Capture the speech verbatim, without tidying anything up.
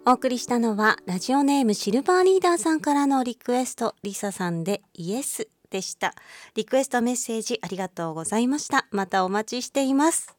お送りしたのはラジオネームシルバーリーダーさんからのリクエスト、リサさんでイエスでした。リクエストメッセージありがとうございました。またお待ちしています。